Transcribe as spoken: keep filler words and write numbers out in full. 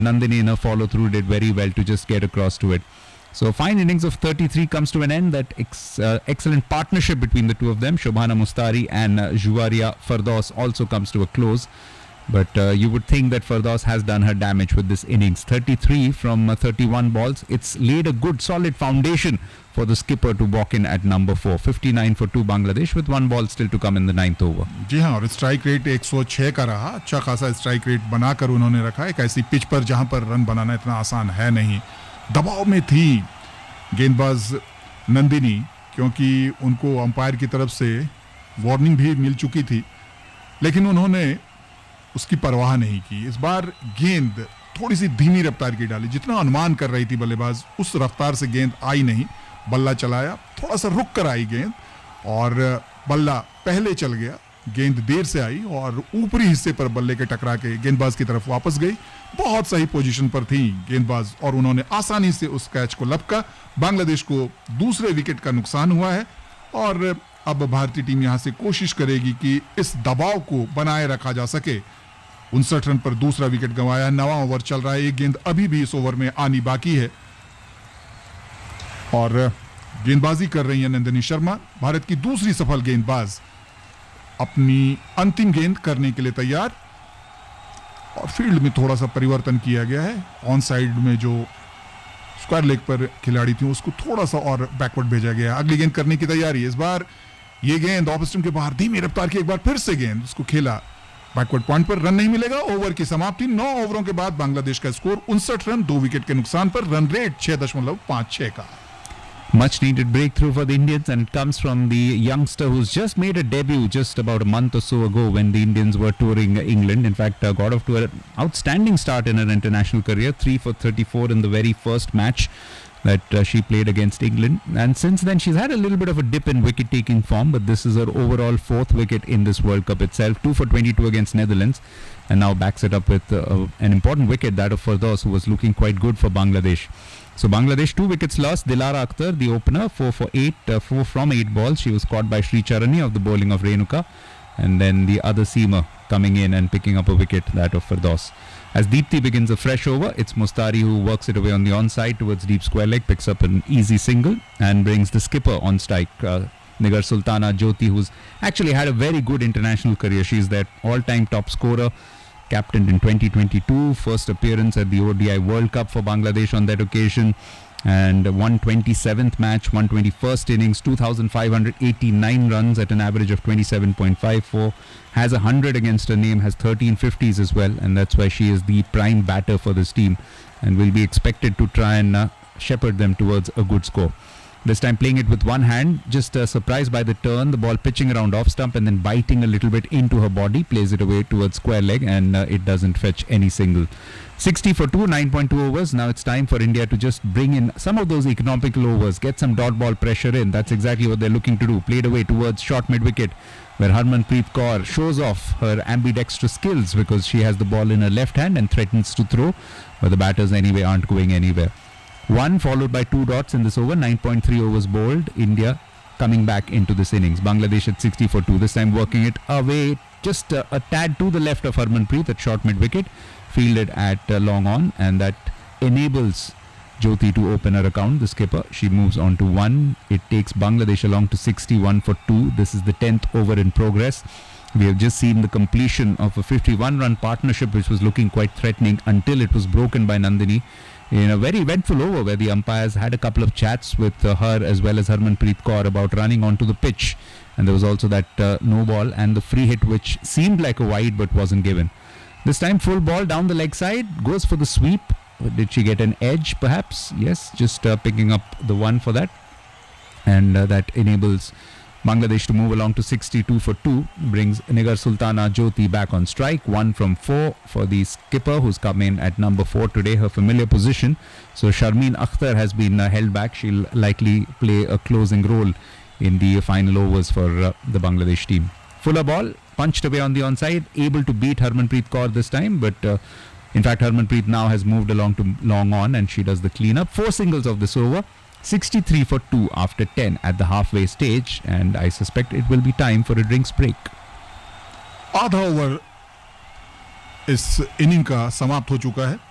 Nandini in her follow through did very well to just get across to it. So fine innings of thirty-three comes to an end. That ex- uh, excellent partnership between the two of them, Shobhana Mustari and uh, Juwaria Fardos, also comes to a close. But uh, you would think that Fardos has done her damage with this innings. thirty-three from uh, thirty-one balls. It's laid a good solid foundation for the skipper to walk in at number four. fifty-nine for two Bangladesh with one ball still to come in the ninth over. जी हाँ, और strike rate एक सौ छह का रहा. अच्छा खासा strike rate बनाकर उन्होंने रखा. एक ऐसी पिच पर जहां पर रन बनाना इतना आसान है नहीं. दबाव में थी गेंदबाज नंदिनी, क्योंकि उनको अंपायर की तरफ से वार्निंग भी मिल चुकी थी, लेकिन उन्होंने उसकी परवाह नहीं की. इस बार गेंद थोड़ी सी धीमी रफ्तार की डाली. जितना अनुमान कर रही थी बल्लेबाज, उस रफ्तार से गेंद आई नहीं. बल्ला चलाया, थोड़ा सा रुक कर आई गेंद और बल्ला पहले चल गया. गेंद देर से आई और ऊपरी हिस्से पर बल्ले के टकरा के गेंदबाज की तरफ वापस गई. बहुत सही पोजीशन पर थी गेंदबाज और उन्होंने आसानी से उस कैच को लपका. बांग्लादेश को दूसरे विकेट का नुकसान हुआ है और अब भारतीय टीम यहां से कोशिश करेगी कि इस दबाव को बनाए रखा जा सके. उनसठ रन पर दूसरा विकेट गंवाया. नवा ओवर चल रहा है. एक गेंद अभी भी इस ओवर में आनी बाकी है और गेंदबाजी कर रही है नंदिनी शर्मा. भारत की दूसरी सफल गेंदबाज अपनी अंतिम गेंद करने के लिए तैयार. और फील्ड में थोड़ा सा परिवर्तन किया गया है. ऑन साइड में जो स्क्वायर लेग पर खिलाड़ी थी उसको थोड़ा सा और बैकवर्ड भेजा गया. अगली गेंद करने की तैयारी. इस बार ये गेंद ऑफ स्टंप के बाहर धीमी रफ्तार की. एक बार फिर से गेंद उसको खेला. बैकवर्ड पॉइंट पर रन नहीं मिलेगा. ओवर की समाप्ति. नौ ओवरों के बाद बांग्लादेश का स्कोर उनसठ रन, दो विकेट के नुकसान पर. रन रेट छह दशमलव पांच छह का. Much needed breakthrough for the Indians, and it comes from the youngster who's just made a debut just about a month or so ago when the Indians were touring England. In fact, uh, got off to an outstanding start in her international career. three for thirty-four in the very first match that uh, she played against England. And since then, she's had a little bit of a dip in wicket-taking form, but this is her overall fourth wicket in this World Cup itself. two for twenty-two against Netherlands, and now backs it up with uh, an important wicket, that of Fardos, who was looking quite good for Bangladesh. So Bangladesh, two wickets lost. Dilara Akhtar, the opener, four for eight, uh, four from eight balls. She was caught by Sri Charani of the bowling of Renuka. And then the other seamer coming in and picking up a wicket, that of Fardos. As Deepthi begins a fresh over, it's Mustari who works it away on the onside towards deep square leg, picks up an easy single and brings the skipper on strike. Uh, Nigar Sultana Jyoti, who's actually had a very good international career. She's their all-time top scorer. Captained in twenty twenty-two, first appearance at the O D I World Cup for Bangladesh on that occasion, and one hundred twenty-seventh match, one hundred twenty-first innings, two thousand five hundred eighty-nine runs at an average of twenty-seven point five four, has one hundred against her name, has thirteen fifties as well, and that's why she is the prime batter for this team and will be expected to try and uh, shepherd them towards a good score. This time playing it with one hand, just uh, surprised by the turn, the ball pitching around off stump and then biting a little bit into her body, plays it away towards square leg, and uh, it doesn't fetch any single. sixty for two, nine point two overs. Now it's time for India to just bring in some of those economical overs, get some dot ball pressure in. That's exactly what they're looking to do. Played away towards short mid wicket, where Harmanpreet Kaur shows off her ambidextrous skills because she has the ball in her left hand and threatens to throw, but the batters anyway aren't going anywhere. One followed by two dots in this over. nine point three overs bowled. India coming back into this innings. Bangladesh at sixty for two. This time working it away, just uh, a tad to the left of Harmanpreet at short mid wicket. Fielded at uh, long on, and that enables Jyoti to open her account, the skipper. She moves on to one. It takes Bangladesh along to sixty-one for two. This is the tenth over in progress. We have just seen the completion of a fifty-one run partnership which was looking quite threatening until it was broken by Nandini in a very eventful over where the umpires had a couple of chats with uh, her as well as Harmanpreet Kaur about running onto the pitch, and there was also that uh, no ball and the free hit which seemed like a wide but wasn't given. This time full ball down the leg side, goes for the sweep. Did she get an edge perhaps? Yes, just uh, picking up the one for that, and uh, that enables Bangladesh to move along to sixty-two for two, brings Nigar Sultana Jyoti back on strike. One from four for the skipper, who's come in at number four today, her familiar position. So Sharmeen Akhtar has been uh, held back. She'll likely play a closing role in the final overs for uh, the Bangladesh team. Fuller ball, punched away on the onside, able to beat Harmanpreet Kaur this time, but uh, in fact Harmanpreet now has moved along to long on and she does the cleanup. Four singles of this over. sixty-three for two after ten at the halfway stage, and I suspect it will be time for a drinks break. आधा over इस inning का समाप्त हो चुका है.